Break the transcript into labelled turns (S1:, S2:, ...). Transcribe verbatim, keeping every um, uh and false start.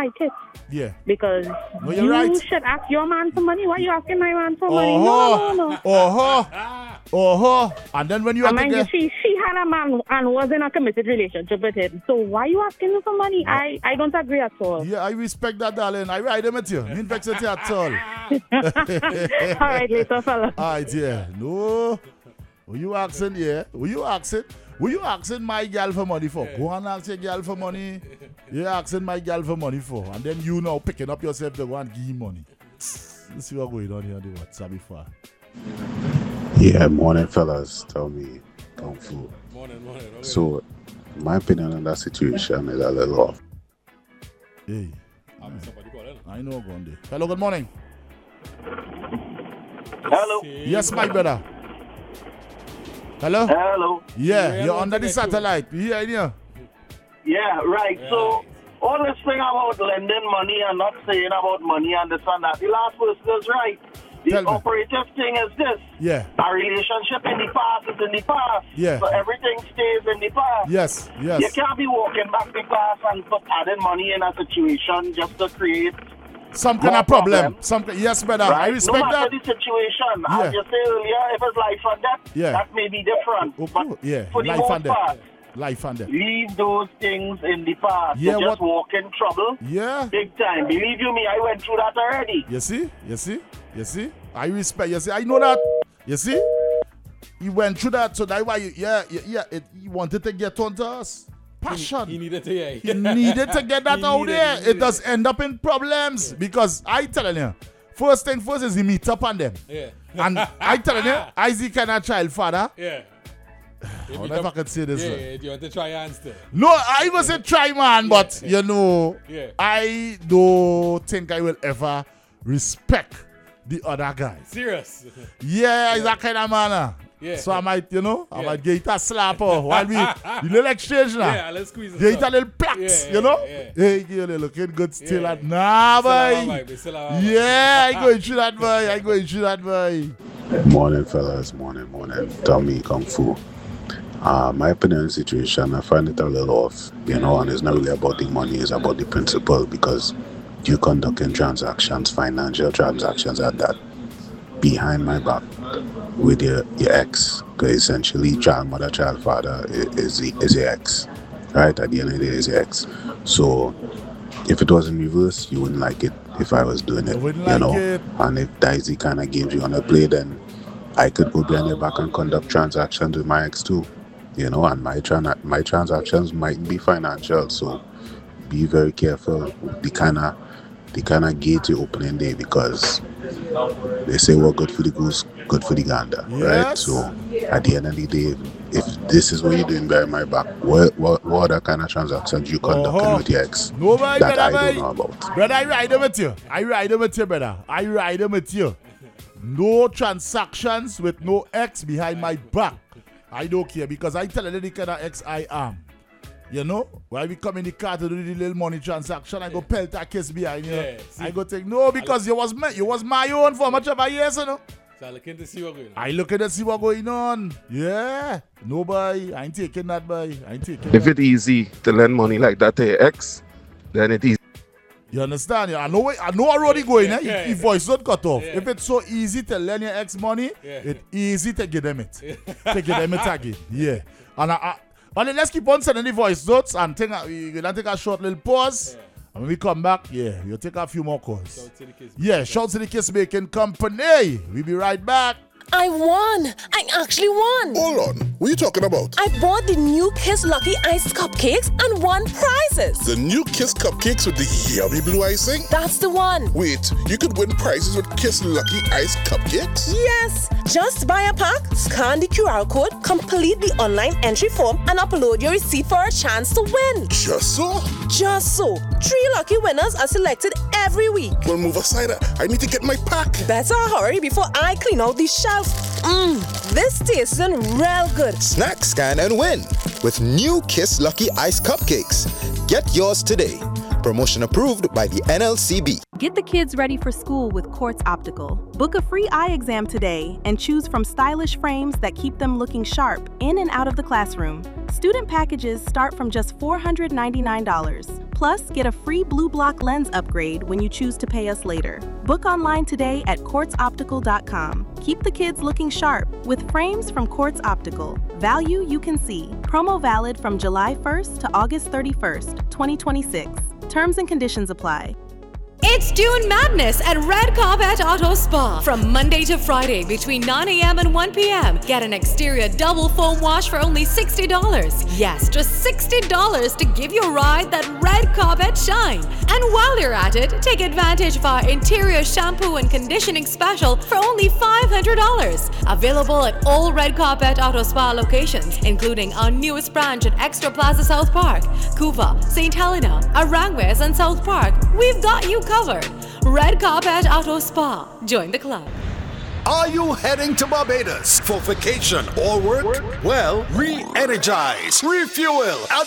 S1: my kids.
S2: Yeah.
S1: Because
S2: no, you're
S1: you
S2: right.
S1: should ask your man for money. Why you asking my man for
S2: uh-huh.
S1: money? No, no, no.
S2: Uh-huh. Uh-huh. And then when you have to get...
S1: she, she had a man and was in a committed relationship with him. So why you asking him for money? Yeah. I, I don't agree at all.
S2: Yeah, I respect that, darling. I ride him with you. Me vex with you at all.
S1: All right, later, fella.
S2: All right, yeah. No. Who you asking, yeah? Who you asking? Who you asking my girl for money for? Go and ask your girl for money. You asking my girl for money for. And then you now picking up yourself to go and give him money. Let's see what's going on here on the WhatsApp before.
S3: Yeah, morning fellas. Tell me, Kung Fu.
S4: Morning, morning. Okay.
S3: So, my opinion on that situation is a little off.
S2: Hey.
S4: I'm somebody calling.
S2: I know going there. Hello, good morning.
S5: Hello.
S2: Yes, my brother. Hello?
S5: Hello.
S2: Yeah,
S4: Yeah,
S2: you're under the satellite. Yeah, yeah.
S5: Yeah, right.
S4: Yeah.
S5: So, all this thing about lending money and not saying about money and this and that, the last person is right. The
S2: Tell me.
S5: operative thing is this.
S2: Yeah.
S5: A relationship in the past is in the past.
S2: Yeah.
S5: So everything stays in the past.
S2: Yes, yes.
S5: You can't be walking back the past and put adding money in a situation just to create
S2: Some kind
S5: more
S2: of problem.
S5: problem.
S2: Some Yes, brother.
S5: right?
S2: I respect
S5: no matter
S2: that.
S5: the situation.
S2: Yeah.
S5: As you say earlier, if it's life and death,
S2: Yeah.
S5: that may be different.
S2: Oh,
S5: but
S2: cool. Yeah,
S5: for the
S2: life
S5: most
S2: and death.
S5: part,
S2: Life and death.
S5: leave those things in the past.
S2: Yeah,
S5: You just
S2: what-
S5: walk in trouble.
S2: Yeah.
S5: Big time. Believe you me, I went through that already.
S2: You see? You see? You see? I respect. You see? I know that. You see? He went through that, so that's why, you, yeah, yeah, yeah. It, he wanted to get onto us. Passion.
S4: He, he needed to, yeah.
S2: He needed to get that
S4: He
S2: out
S4: needed-
S2: there.
S4: he
S2: It
S4: needed
S2: does end up in problems
S4: Yeah.
S2: because I telling you, first thing first is he meet up on them.
S4: Yeah.
S2: And I telling you, Isaac kind of child father.
S4: Yeah.
S2: I don't know if I could say this.
S4: Yeah,
S2: one.
S4: yeah, do you want to try and still?
S2: No, I was a try man, but
S4: Yeah.
S2: you know,
S4: Yeah.
S2: I don't think I will ever respect the other guy.
S4: Serious?
S2: Yeah, he's that kind of man.
S4: Yeah.
S2: So I might, you know, I
S4: Yeah.
S2: might get a slapper while we, the little exchange now.
S4: Yeah, let's squeeze it.
S2: Get a little plaques,
S4: Yeah,
S2: you know?
S4: yeah,
S2: Hey, you're looking good still
S4: Yeah.
S2: at nah,
S4: Still have a
S2: boy.
S4: vibe, we still have a vibe.
S2: Yeah, I going through that, boy. I going through that, boy.
S3: Morning fellas, morning, morning. Tell me, Kung Fu. Uh, my opinion on the situation, I find it a little off, you know, and it's not really about the money, it's about the principle, because you conducting transactions, financial transactions at that, behind my back with your, your ex, because essentially child mother, child father is, is, is your ex, right? At the end of the day, is your ex. So if it was in reverse, you wouldn't like it if I was doing it,
S2: wouldn't
S3: you
S2: like
S3: know.
S2: it.
S3: And if Daisy kind of games you on the play, then I could go behind your back and conduct transactions with my ex too, you know, and my tran- my transactions might be financial, so be very careful the kind of the kind of gate you opening there, because they say what good for the goose, good for the gander, right?
S2: Yes.
S3: So at the end of the day, if this is what you're doing behind my back, what what, what other kind of transactions you conducting
S2: Uh-huh.
S3: with your ex
S2: Nobody,
S3: that
S2: brother,
S3: I don't
S2: boy.
S3: know about?
S2: Brother, I ride them with you. I ride them with you, brother. I ride them with you. No transactions with no ex behind my back. I don't care, because I tell you the kind of ex I am. You know, when we come in the car to do the little money transaction, I go pelt a kiss behind you.
S4: Yeah, see?
S2: I go take no, because you was my, you was my own for much of a years, you know.
S4: So I'm looking to see what's going on.
S2: I looking to see what going on. Yeah, no boy, I ain't taking that, boy. I ain't taking
S6: If
S2: that.
S6: it's easy to lend money like that to your ex, then it is.
S2: You understand? Yeah, I know where, I know where already going.
S4: Yeah,
S2: eh?
S4: yeah,
S2: If
S4: yeah.
S2: if voice not cut off.
S4: Yeah.
S2: If it's so easy to lend your ex money,
S4: Yeah.
S2: it's easy to give them it. to give them it again. Yeah. And I, I and then let's keep on sending the voice notes and take a, we're gonna take a short little pause.
S4: Yeah.
S2: And when we come back, yeah, we'll take a few more calls.
S4: Shout to the kids.
S2: Yeah, shout to the Kiss Making Company. We'll be right back.
S7: I won! I actually won!
S8: Hold on, what are you talking about?
S7: I bought the new Kiss Lucky Iced Cupcakes and won prizes!
S8: The new Kiss Cupcakes with the yummy blue icing?
S7: That's the one!
S8: Wait, you could win prizes with Kiss Lucky Iced Cupcakes?
S7: Yes! Just buy a pack, scan the Q R code, complete the online entry form, and upload your receipt for a chance to win!
S8: Just so?
S7: Just so! Three lucky winners are selected every week!
S8: Well, move aside, I need to get my pack.
S7: Better hurry before I clean out the shelf! Mmm, this tastes real good!
S9: Snack, scan, and win with new Kiss Lucky Ice Cupcakes. Get yours today. Promotion approved by the N L C B.
S10: Get the kids ready for school with Quartz Optical. Book a free eye exam today and choose from stylish frames that keep them looking sharp in and out of the classroom. Student packages start from just four hundred ninety-nine dollars. Plus, get a free Blue Block lens upgrade when you choose to pay us later. Book online today at quartz optical dot com. Keep the kids looking sharp with frames from Quartz Optical. Value you can see. Promo valid from July first to August thirty-first, twenty twenty-six. Terms and conditions apply.
S11: It's June Madness at Red Carpet Auto Spa. From Monday to Friday between nine a.m. and one p.m. Get an exterior double foam wash for only sixty dollars. Yes, just sixty dollars to give your ride that red carpet shine. And while you're at it, take advantage of our interior shampoo and conditioning special for only five hundred dollars. Available at all Red Carpet Auto Spa locations, including our newest branch at Extra Plaza South Park, Couva, Saint Helena, Aranguez, and South Park. We've got you covered. Red Carpet Auto Spa. Join the club.
S12: Are you heading to Barbados for vacation or work? Well, re-energize, refuel, and